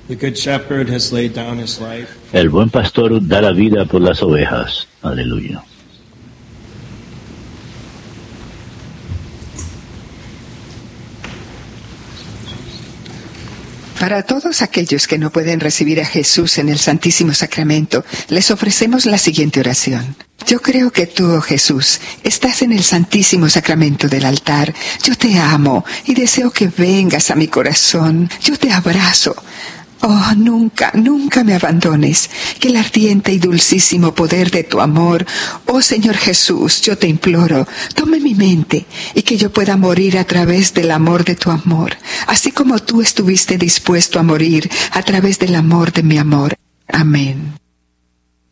The good shepherd has laid down his life. El buen pastor da la vida por las ovejas. Aleluya. Para todos aquellos que no pueden recibir a Jesús en el Santísimo Sacramento, les ofrecemos la siguiente oración. Yo creo que tú, oh Jesús, estás en el Santísimo Sacramento del altar. Yo te amo y deseo que vengas a mi corazón. Yo te abrazo. Oh, nunca, nunca me abandones. Que el ardiente y dulcísimo poder de tu amor, oh Señor Jesús, yo te imploro, tome mi mente y que yo pueda morir a través del amor de tu amor, así como tú estuviste dispuesto a morir a través del amor de mi amor. Amén.